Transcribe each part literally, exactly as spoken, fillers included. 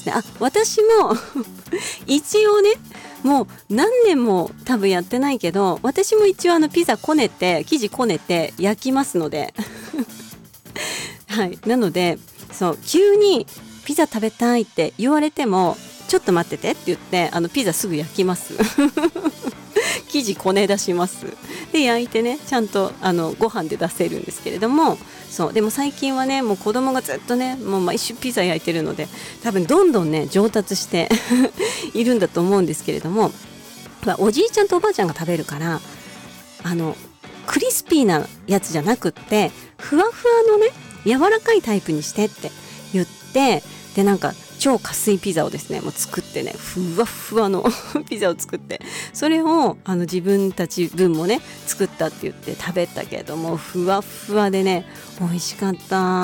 ね。あ、私も一応ね、もう何年も多分やってないけど、私も一応あのピザこねて生地こねて焼きますのではい、なのでそう急にピザ食べたいって言われてもちょっと待っててって言ってあのピザすぐ焼きます生地こね出します。で焼いてねちゃんとあのご飯で出せるんですけれども、そうでも最近はねもう子供がずっとねもう毎週ピザ焼いてるので多分どんどんね上達しているんだと思うんですけれども、おじいちゃんとおばあちゃんが食べるからあのクリスピーなやつじゃなくってふわふわのね柔らかいタイプにしてって言って、でなんか超加水ピザをですねもう作ってねふわふわのピザを作って、それをあの自分たち分もね作ったって言って食べたけどもふわふわでね美味しかった。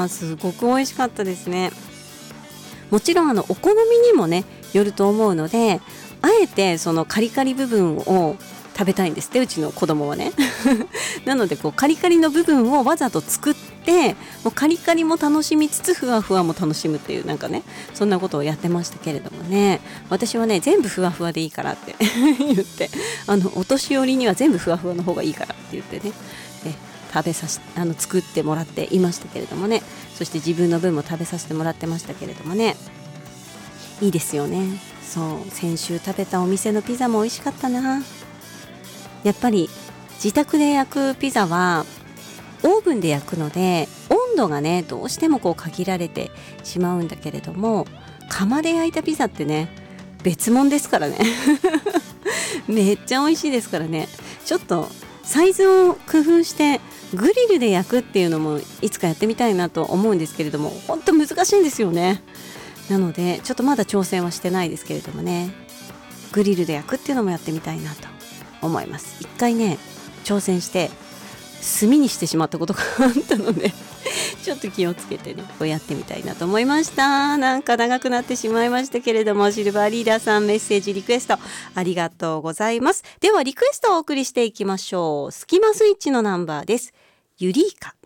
すごく美味しかったですね。もちろんあのお好みにもねよると思うので、あえてそのカリカリ部分を食べたいんですってうちの子供はねなのでこうカリカリの部分をわざと作ってもうカリカリも楽しみつつふわふわも楽しむっていうなんかねそんなことをやってましたけれどもね、私はね全部ふわふわでいいからって言ってあのお年寄りには全部ふわふわの方がいいからって言ってねね食べさしあの作ってもらっていましたけれどもね、そして自分の分も食べさせてもらってましたけれどもね、いいですよね。そう先週食べたお店のピザも美味しかったな。やっぱり自宅で焼くピザはオーブンで焼くので温度がねどうしてもこう限られてしまうんだけれども、窯で焼いたピザってね別物ですからねめっちゃ美味しいですからね。ちょっとサイズを工夫してグリルで焼くっていうのもいつかやってみたいなと思うんですけれども、本当難しいんですよね。なのでちょっとまだ挑戦はしてないですけれどもね、グリルで焼くっていうのもやってみたいなと思います。一回ね挑戦して炭にしてしまったことがあったのでちょっと気をつけてねこうやってみたいなと思いました。なんか長くなってしまいましたけれども、シルバーリーダーさんメッセージリクエストありがとうございます。ではリクエストをお送りしていきましょう。スキマスイッチのナンバーです。ユリイカ。